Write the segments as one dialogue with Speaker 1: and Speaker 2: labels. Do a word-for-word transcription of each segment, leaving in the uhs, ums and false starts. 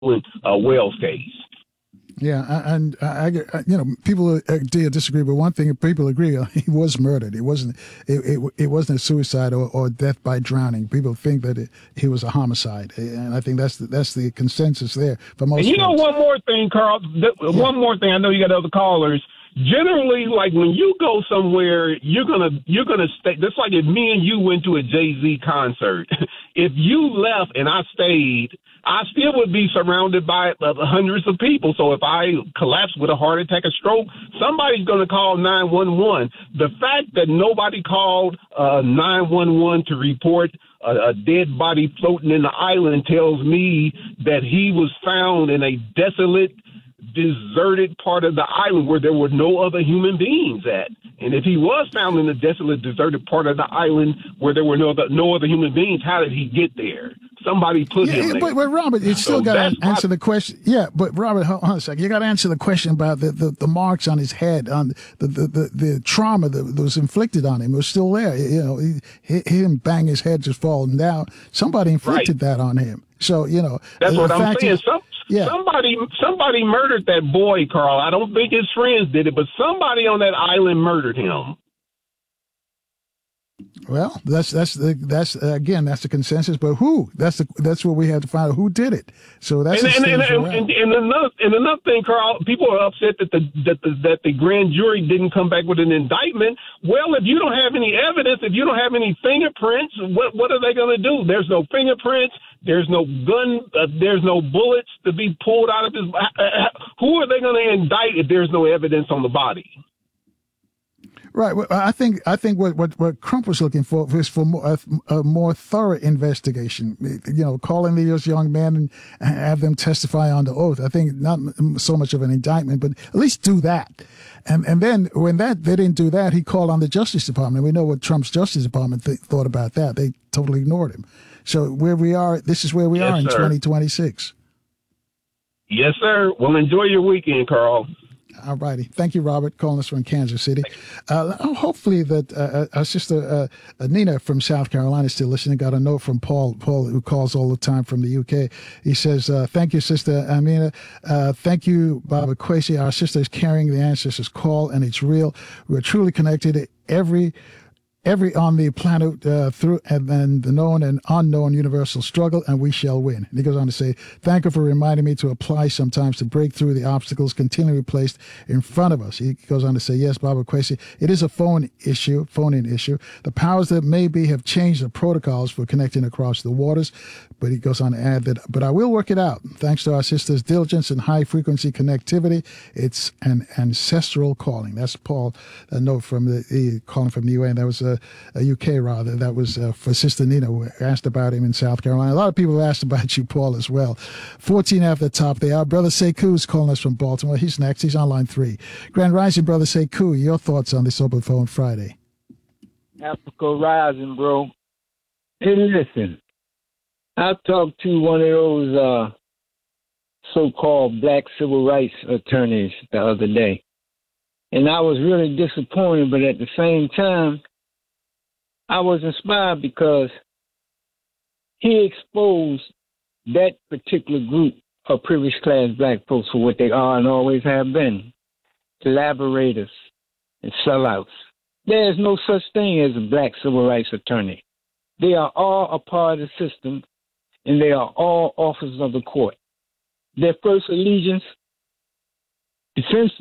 Speaker 1: uh, Wells case.
Speaker 2: Yeah, and I, I, you know, people disagree, but one thing people agree on: he was murdered. It wasn't, it, it, it wasn't a suicide or, or death by drowning. People think that it, he was a homicide, and I think that's the, that's the consensus there for most.
Speaker 1: And you
Speaker 2: folks.
Speaker 1: know, one more thing, Carl. Th- yeah. One more thing. I know you got other callers. Generally, like when you go somewhere, you're gonna you're gonna stay. That's like if me and you went to a Jay-Z concert. If you left and I stayed, I still would be surrounded by uh, hundreds of people. So if I collapse with a heart attack, a stroke, somebody's going to call nine one one. The fact that nobody called uh, nine one one to report a, a dead body floating in the island tells me that he was found in a desolate, deserted part of the island where there were no other human beings at. And if he was found in a desolate, deserted part of the island where there were no other, no other human beings, how did he get there? Somebody put
Speaker 2: yeah,
Speaker 1: him
Speaker 2: yeah,
Speaker 1: there.
Speaker 2: But, but Robert, you still so got to answer the question. Yeah, but Robert, hold on a second. You got to answer the question about the, the, the marks on his head, on the the, the, the trauma that, that was inflicted on him was still there. You know, he, he didn't bang his head just falling down. Somebody inflicted
Speaker 1: right.
Speaker 2: that on him. So, you know.
Speaker 1: That's what I'm saying.
Speaker 2: Is,
Speaker 1: Some,
Speaker 2: yeah.
Speaker 1: Somebody somebody murdered that boy, Carl. I don't think his friends did it, but somebody on that island murdered him.
Speaker 2: Well, that's that's the that's uh, again that's the consensus, but who? That's the that's what we have to find out, who did it. So that's
Speaker 1: and and, and, and, and, and another and another thing, Carl. People are upset that the that the that the grand jury didn't come back with an indictment. Well, if you don't have any evidence, if you don't have any fingerprints, what what are they going to do? There's no fingerprints. There's no gun. Uh, there's no bullets to be pulled out of his. Uh, who are they going to indict if there's no evidence on the body?
Speaker 2: Right. Well, I think I think what, what, what Crump was looking for was for more, a, a more thorough investigation. You know, calling these young men and have them testify under oath. I think not so much of an indictment, but at least do that. And and then when that they didn't do that, he called on the Justice Department. We know what Trump's Justice Department th- thought about that. They totally ignored him. So where we are, this is where we
Speaker 1: yes,
Speaker 2: are in
Speaker 1: sir.
Speaker 2: twenty twenty-six.
Speaker 1: Yes, sir. Well, enjoy your weekend, Carl.
Speaker 2: All righty. Thank you, Robert, calling us from Kansas City. Uh, hopefully that uh, our sister uh, Nina from South Carolina is still listening. Got a note from Paul, Paul, who calls all the time from the U K. He says, uh, thank you, Sister Amina. Uh, thank you, Baba Kwesi. Our sister is carrying the ancestors' call, and it's real. We're truly connected. Every Every on the planet uh, through and then the known and unknown universal struggle, and we shall win. And he goes on to say, thank you for reminding me to apply sometimes to break through the obstacles continually placed in front of us. He goes on to say, yes, Baba Kwesi, it is a phone issue, phone-in issue. The powers that may be have changed the protocols for connecting across the waters. But he goes on to add that, but I will work it out. Thanks to our sister's diligence and high-frequency connectivity, it's an ancestral calling. That's Paul, a note from the, the calling from the U N. That was a, a U K, rather. That was uh, for Sister Nina, who asked about him in South Carolina. A lot of people have asked about you, Paul, as well. fourteen after the top they are. Brother Sekou is calling us from Baltimore. He's next. He's on line three. Grand Rising, Brother Sekou, your thoughts on this Open Phone Friday?
Speaker 3: Africa Rising, bro. Hey, listen. I talked to one of those uh, so-called black civil rights attorneys the other day, and I was really disappointed, but at the same time, I was inspired because he exposed that particular group of privileged class black folks for what they are and always have been, collaborators and sellouts. There is no such thing as a black civil rights attorney. They are all a part of the system, and they are all officers of the court. Their first allegiance, defense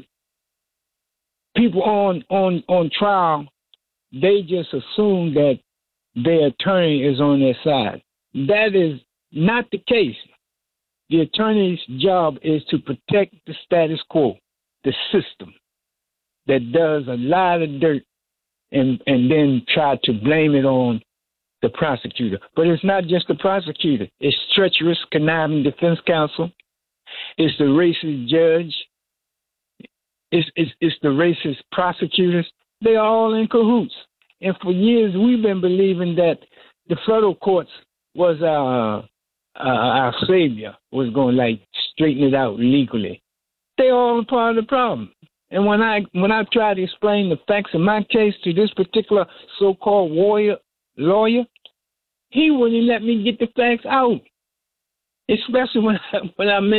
Speaker 3: people on, on, on trial, they just assume that their attorney is on their side. That is not the case. The attorney's job is to protect the status quo, the system that does a lot of dirt and, and then try to blame it on the prosecutor. But it's not just the prosecutor. It's treacherous, conniving defense counsel. It's the racist judge. It's, it's, it's the racist prosecutors. They are all in cahoots. And for years, we've been believing that the federal courts was our, uh, our savior, was going to, like, straighten it out legally. They all a part of the problem. And when I when I try to explain the facts of my case to this particular so-called warrior lawyer, he wouldn't let me get the facts out. especially when I, when I